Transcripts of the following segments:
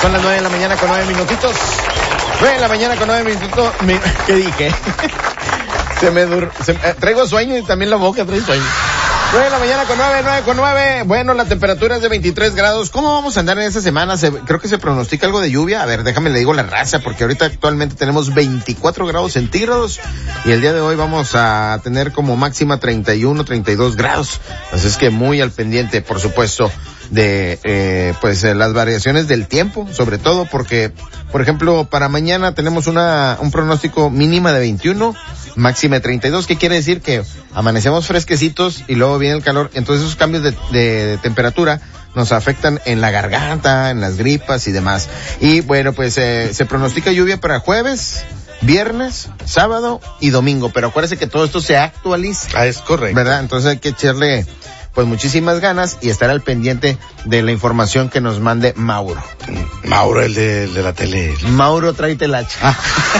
Son las 9 de la mañana con 9 minutitos. 9 de la mañana con 9 minutos. ¿Qué dije? Traigo sueño y también la boca trae sueño. 9 de la mañana con 9. Bueno, la temperatura es de 23 grados. ¿Cómo vamos a andar en esta semana? Creo que se pronostica algo de lluvia. A ver, déjame le digo la raza, porque ahorita actualmente tenemos 24 grados centígrados y el día de hoy vamos a tener como máxima 31, 32 grados. Así es que muy al pendiente, por supuesto, de las variaciones del tiempo, sobre todo porque, por ejemplo, para mañana tenemos un pronóstico mínima de 21, máxima de 32, que quiere decir que amanecemos fresquecitos y luego viene el calor. Entonces esos cambios de temperatura nos afectan en la garganta, en las gripas y demás. Y bueno, pues se pronostica lluvia para jueves, viernes, sábado y domingo, pero acuérdese que todo esto se actualiza. Es correcto. ¿Verdad? Entonces hay que echarle pues muchísimas ganas y estar al pendiente de la información que nos mande Mauro. Mauro, el de la tele. Mauro, tráete el hacha.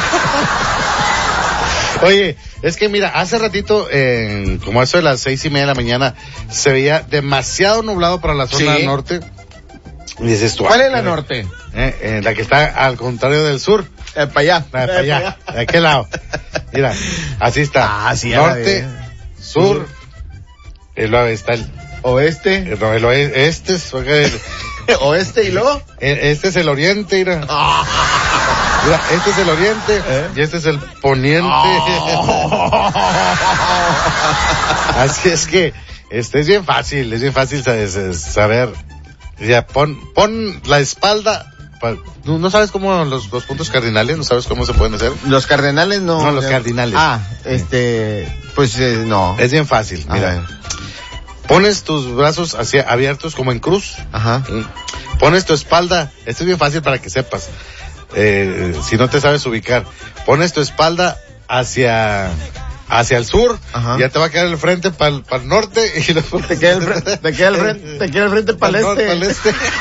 Oye, es que mira, hace ratito, como eso de las 6:30 de la mañana, se veía demasiado nublado para la zona norte. Y dices tú, ¿cuál es la norte? La que está al contrario del sur. Para allá. Para allá. ¿De aquel lado? Mira, así está. Sí, norte, sur, y luego está el oeste. No, el oeste es oeste y luego. Este es el oriente, mira. Mira, este es el oriente y este es el poniente. Así es que es bien fácil saber. Ya, pon la espalda. ¿No sabes cómo los puntos cardinales? ¿No sabes cómo se pueden hacer? Los cardenales no. No, los cardinales. No. Es bien fácil, mira. Pones tus brazos abiertos como en cruz. Ajá. Pones tu espalda. Esto es bien fácil para que sepas. Si no te sabes ubicar. Pones tu espalda hacia el sur. Ajá. Ya te va a quedar el frente para el norte y luego te queda el frente para el este.